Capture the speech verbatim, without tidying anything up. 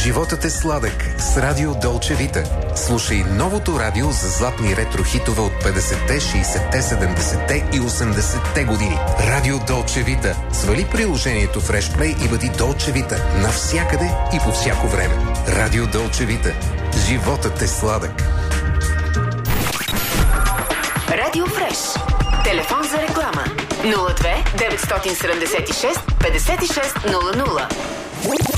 Животът е сладък с Радио Долче Вита. Слушай новото радио за златни ретро хитове от петдесетте, шейсетте, седемдесетте и осемдесетте години. Радио Долче Вита. Свали приложението Fresh Play и бъди Долче Вита навсякъде и по всяко време. Радио Долче Вита. Животът е сладък. Радио Фреш. Телефон за реклама нула две деветстотин седемдесет и шест петдесет и шест нула нула.